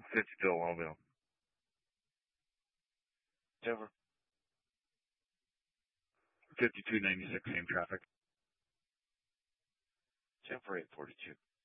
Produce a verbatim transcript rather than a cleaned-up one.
fifty-two Longville. Denver. fifty-two ninety-six, same traffic. Denver eight forty-two.